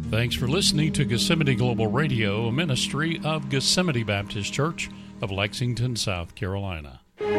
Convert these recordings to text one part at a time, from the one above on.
Thanks for listening to Gethsemane Global Radio, a ministry of Gethsemane Baptist Church of Lexington, South Carolina.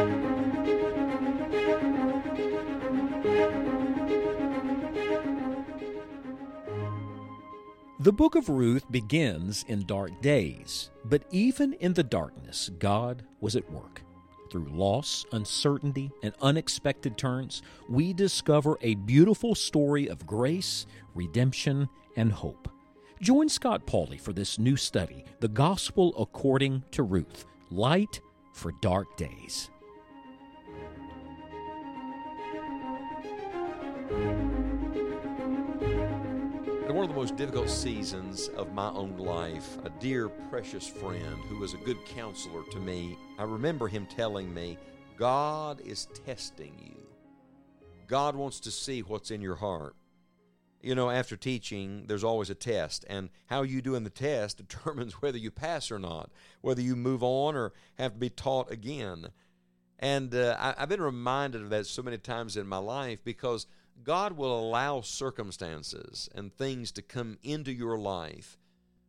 The book of Ruth begins in dark days, but even in the darkness, God was at work. Through loss, uncertainty, and unexpected turns, we discover a beautiful story of grace, redemption, and hope. Join Scott Pauley for this new study, The Gospel According to Ruth, Light for Dark Days. In one of the most difficult seasons of my own life, a dear, precious friend who was a good counselor to me, I remember him telling me, God is testing you. God wants to see what's in your heart. You know, after teaching, there's always a test, and how you do in the test determines whether you pass or not, whether you move on or have to be taught again. And I've been reminded of that so many times in my life because God will allow circumstances and things to come into your life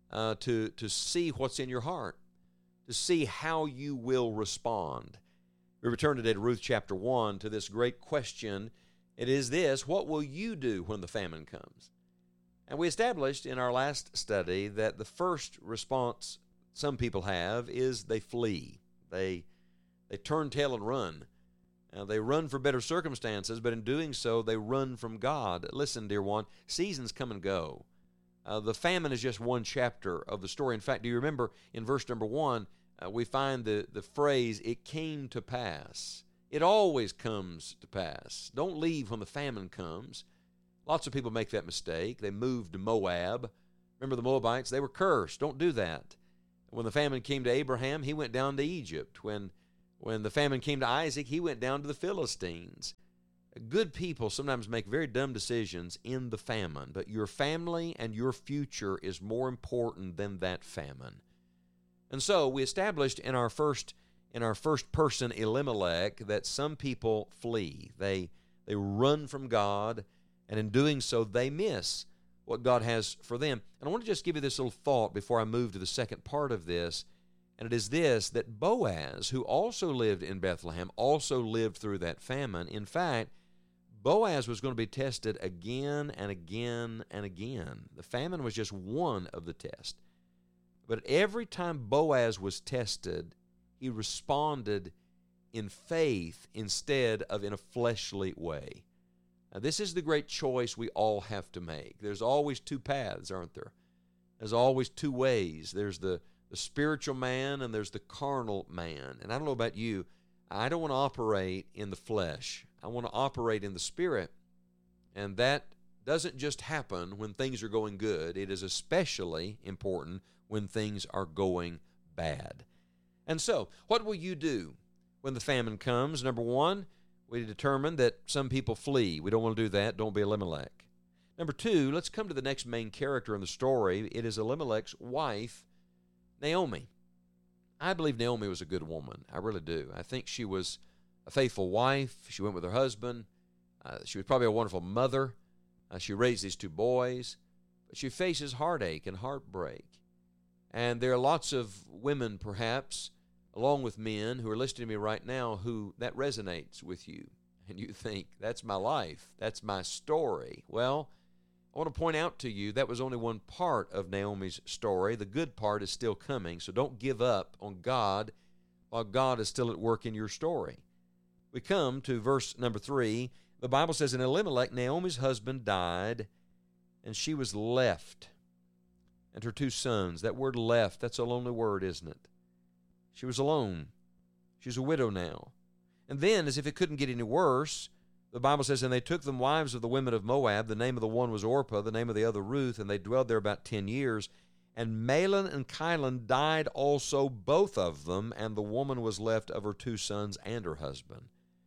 to see what's in your heart, to see how you will respond. We return today to Ruth chapter 1 to this great question. It is this: what will you do when the famine comes? And we established in our last study that the first response some people have is they flee. They turn tail and run. They run for better circumstances, but in doing so, they run from God. Listen, dear one, seasons come and go. The famine is just one chapter of the story. In fact, do you remember in verse number 1, we find the phrase, it came to pass. It always comes to pass. Don't leave when the famine comes. Lots of people make that mistake. They move to Moab. Remember the Moabites? They were cursed. Don't do that. When the famine came to Abraham, he went down to Egypt. When the famine came to Isaac, he went down to the Philistines. Good people sometimes make very dumb decisions in the famine, but your family and your future is more important than that famine. And so we established in our first person Elimelech that some people flee. They run from God, and in doing so, they miss what God has for them. And I want to just give you this little thought before I move to the second part of this. And it is this, that Boaz, who also lived in Bethlehem, also lived through that famine. In fact, Boaz was going to be tested again and again and again. The famine was just one of the tests. But every time Boaz was tested, he responded in faith instead of in a fleshly way. Now, this is the great choice we all have to make. There's always two paths, aren't there? There's always two ways. There's the spiritual man and there's the carnal man. And I don't know about you, I don't want to operate in the flesh. I want to operate in the spirit. And that doesn't just happen when things are going good. It is especially important when things are going bad. And so, what will you do when the famine comes? Number one, we determined that some people flee. We don't want to do that. Don't be Elimelech. Number two, let's come to the next main character in the story. It is Elimelech's wife, Naomi. I believe Naomi was a good woman. I really do. I think she was a faithful wife. She went with her husband. She was probably a wonderful mother. She raised these two boys. But she faces heartache and heartbreak. And there are lots of women, perhaps, along with men who are listening to me right now who that resonates with you. And you think, that's my life. That's my story. Well, I want to point out to you that was only one part of Naomi's story. The good part is still coming, so don't give up on God while God is still at work in your story. We come to verse number 3. The Bible says, in Elimelech, Naomi's husband died, and she was left, and her two sons. That word left, that's a lonely word, isn't it? She was alone. She's a widow now. And then, as if it couldn't get any worse, the Bible says, and they took them wives of the women of Moab. The name of the one was Orpah, the name of the other Ruth, and they dwelled there about 10 years. And Mahlon and Chilion died also, both of them, and the woman was left of her two sons and her husband.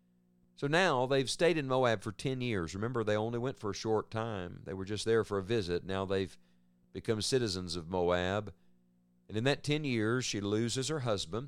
So now they've stayed in Moab for 10 years. Remember, they only went for a short time. They were just there for a visit. Now they've become citizens of Moab. And in that 10 years, she loses her husband.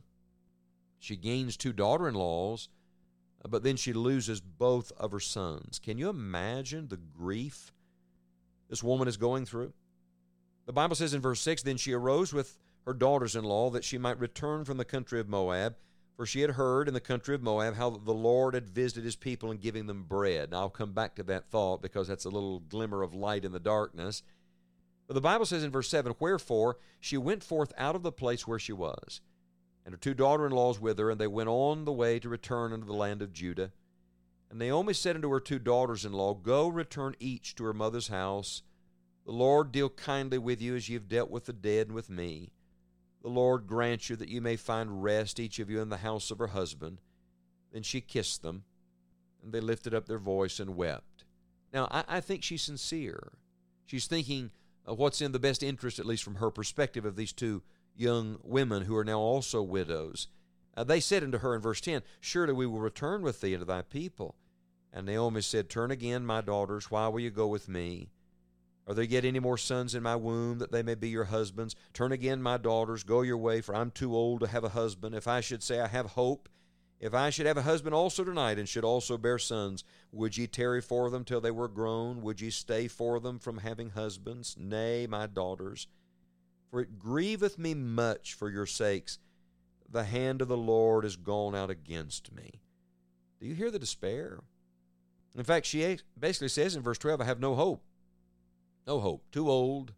She gains two daughter-in-laws, but then she loses both of her sons. Can you imagine the grief this woman is going through? The Bible says in verse 6, Then she arose with her daughters-in-law that she might return from the country of Moab, for she had heard in the country of Moab how the Lord had visited his people in giving them bread. Now, I'll come back to that thought because that's a little glimmer of light in the darkness. But the Bible says in verse 7, Wherefore she went forth out of the place where she was, and her two daughter-in-laws with her, and they went on the way to return unto the land of Judah. And Naomi said unto her two daughters-in-law, Go, return each to her mother's house. The Lord deal kindly with you as ye have dealt with the dead and with me. The Lord grant you that you may find rest, each of you, in the house of her husband. Then she kissed them, and they lifted up their voice and wept. Now, I think she's sincere. She's thinking of what's in the best interest, at least from her perspective, of these two young women who are now also widows. They said unto her in verse 10, Surely we will return with thee unto thy people. And Naomi said, Turn again, my daughters, why will you go with me? Are there yet any more sons in my womb, that they may be your husbands? Turn again, my daughters, go your way, for I'm too old to have a husband. If I should say I have hope, if I should have a husband also tonight, and should also bear sons, would ye tarry for them till they were grown? Would ye stay for them from having husbands? Nay, my daughters, for it grieveth me much for your sakes. The hand of the Lord is gone out against me. Do you hear the despair? In fact, she basically says in verse 12, I have no hope. No hope. Too old.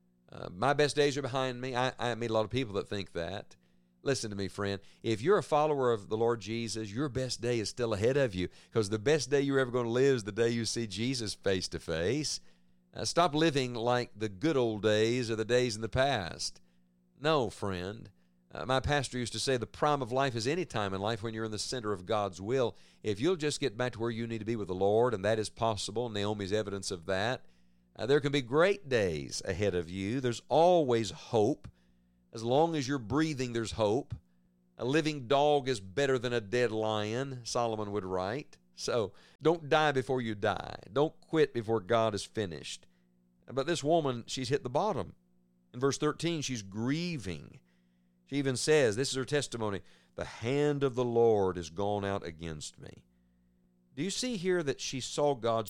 My best days are behind me. I meet a lot of people that think that. Listen to me, friend. If you're a follower of the Lord Jesus, your best day is still ahead of you, because the best day you're ever going to live is the day you see Jesus face to face. Stop living like the good old days or the days in the past. No, friend. My pastor used to say the prime of life is any time in life when you're in the center of God's will. If you'll just get back to where you need to be with the Lord, and that is possible, Naomi's evidence of that, there can be great days ahead of you. There's always hope. As long as you're breathing, there's hope. A living dog is better than a dead lion, Solomon would write. So don't die before you die. Don't quit before God is finished. But this woman, she's hit the bottom. In verse 13, she's grieving. She even says, this is her testimony, the hand of the Lord is gone out against me. Do you see here that she saw God's